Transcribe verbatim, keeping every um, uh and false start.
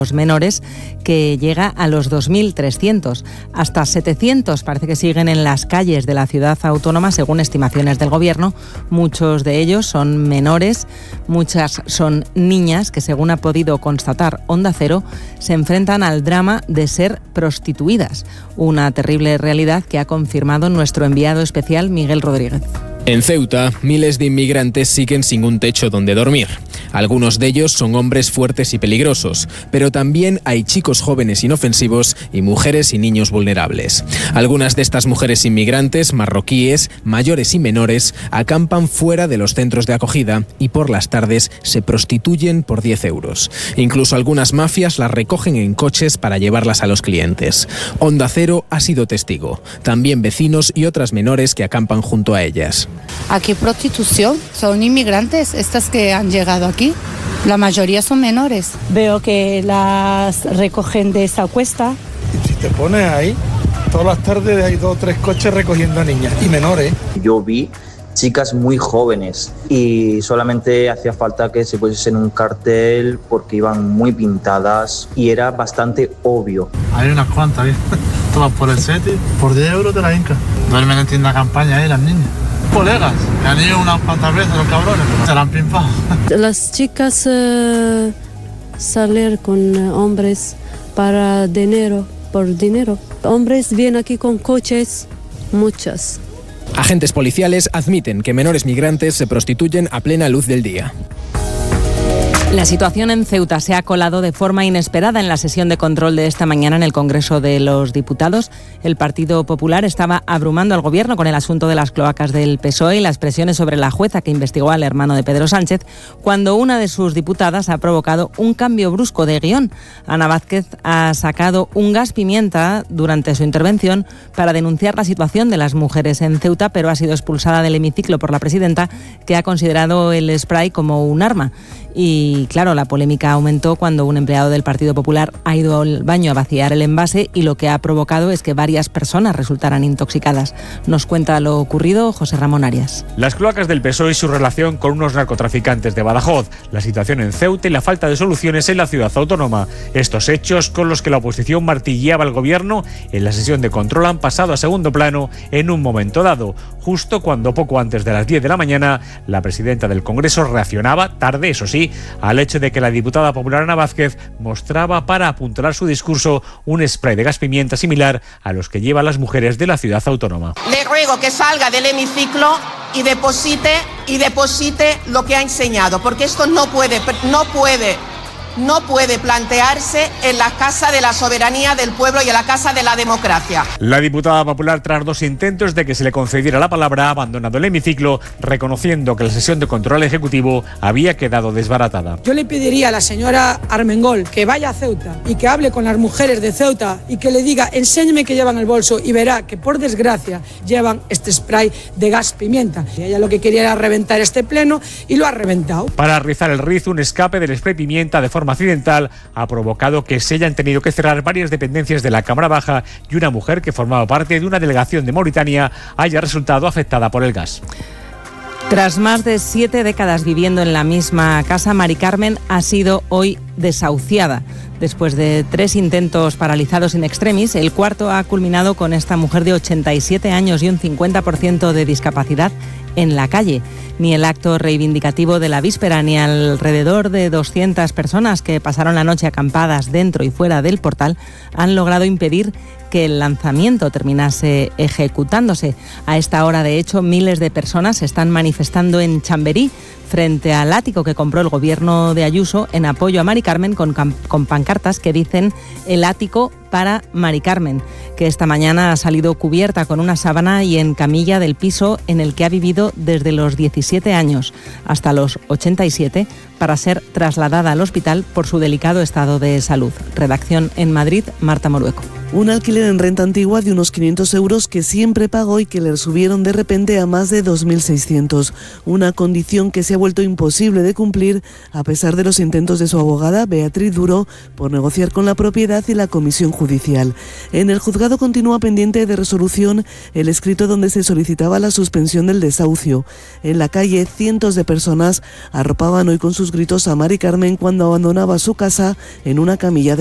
los menores, que llega a los dos mil trescientos. Hasta setecientos parece que siguen en las calles de la ciudad autónoma, según estimaciones del Gobierno. Muchos de ellos son menores, muchas son niñas que, según ha podido constatar Onda Cero, se enfrentan al drama de ser prostituidas. Una terrible realidad que ha confirmado nuestro enviado especial Miguel Rodríguez. En Ceuta, miles de inmigrantes siguen sin un techo donde dormir. Algunos de ellos son hombres fuertes y peligrosos, pero también hay chicos jóvenes inofensivos y mujeres y niños vulnerables. Algunas de estas mujeres inmigrantes, marroquíes, mayores y menores, acampan fuera de los centros de acogida y por las tardes se prostituyen por diez euros. Incluso algunas mafias las recogen en coches para llevarlas a los clientes. Onda Cero ha sido testigo. También vecinos y otras menores que acampan junto a ellas. Aquí prostitución, son inmigrantes, estas que han llegado aquí, la mayoría son menores. Veo que las recogen de esa cuesta. Y si te pones ahí, todas las tardes hay dos o tres coches recogiendo a niñas y menores. Yo vi chicas muy jóvenes y solamente hacía falta que se pusiesen un cartel porque iban muy pintadas y era bastante obvio. Hay unas cuantas, ¿eh? Todas por el sete, por diez euros de la Inca. Duermen en tienda campaña ahí las niñas. Colegas, que han ido unas cuantas veces los cabrones, se la han pimpado. Las chicas uh, salen con uh, hombres para dinero, por dinero. Hombres vienen aquí con coches, muchas. Agentes policiales admiten que menores migrantes se prostituyen a plena luz del día. La situación en Ceuta se ha colado de forma inesperada en la sesión de control de esta mañana en el Congreso de los Diputados. El Partido Popular estaba abrumando al Gobierno con el asunto de las cloacas del P S O E y las presiones sobre la jueza que investigó al hermano de Pedro Sánchez, cuando una de sus diputadas ha provocado un cambio brusco de guión. Ana Vázquez ha sacado un gas pimienta durante su intervención para denunciar la situación de las mujeres en Ceuta, pero ha sido expulsada del hemiciclo por la presidenta, que ha considerado el spray como un arma. Y claro, la polémica aumentó cuando un empleado del Partido Popular ha ido al baño a vaciar el envase y lo que ha provocado es que varias personas resultaran intoxicadas. Nos cuenta lo ocurrido José Ramón Arias. Las cloacas del P S O E y su relación con unos narcotraficantes de Badajoz, la situación en Ceuta y la falta de soluciones en la ciudad autónoma. Estos hechos, con los que la oposición martilleaba al Gobierno en la sesión de control, han pasado a segundo plano en un momento dado, justo cuando poco antes de las diez de la mañana la presidenta del Congreso reaccionaba, tarde eso sí, al hecho de que la diputada popular Ana Vázquez mostraba para apuntalar su discurso un spray de gas pimienta similar a los que llevan las mujeres de la ciudad autónoma. Le ruego que salga del hemiciclo y deposite y deposite lo que ha enseñado, porque esto no puede, no puede. no puede plantearse en la Casa de la Soberanía del Pueblo y en la Casa de la Democracia. La diputada popular, tras dos intentos de que se le concediera la palabra, ha abandonado el hemiciclo, reconociendo que la sesión de control ejecutivo había quedado desbaratada. Yo le pediría a la señora Armengol que vaya a Ceuta y que hable con las mujeres de Ceuta y que le diga, enséñeme qué llevan en el bolso, y verá que por desgracia llevan este spray de gas pimienta. Y ella lo que quería era reventar este pleno y lo ha reventado. Para rizar el rizo, un escape del spray pimienta de forma accidental ha provocado que se hayan tenido que cerrar varias dependencias de la Cámara Baja y una mujer que formaba parte de una delegación de Mauritania haya resultado afectada por el gas. Tras más de siete décadas viviendo en la misma casa, Mari Carmen ha sido hoy desahuciada. Después de tres intentos paralizados in extremis, el cuarto ha culminado con esta mujer de ochenta y siete años y un cincuenta por ciento de discapacidad en la calle. Ni el acto reivindicativo de la víspera, ni alrededor de doscientas personas que pasaron la noche acampadas dentro y fuera del portal han logrado impedir que el lanzamiento terminase ejecutándose. A esta hora, de hecho, miles de personas se están manifestando en Chamberí frente al ático que compró el gobierno de Ayuso en apoyo a Mari Carmen, con, con pancartas que dicen el ático para Mari Carmen, que esta mañana ha salido cubierta con una sábana y en camilla del piso en el que ha vivido desde los diecisiete años hasta los ochenta y siete para ser trasladada al hospital por su delicado estado de salud. Redacción en Madrid, Marta Morueco. Un alquiler en renta antigua de unos quinientos euros que siempre pagó y que le subieron de repente a más de dos mil seiscientos. Una condición que se ha vuelto imposible de cumplir a pesar de los intentos de su abogada, Beatriz Duro, por negociar con la propiedad y la comisión judicial. En el juzgado continúa pendiente de resolución el escrito donde se solicitaba la suspensión del desahucio. En la calle, cientos de personas arropaban hoy con sus gritos a Mari Carmen cuando abandonaba su casa en una camilla de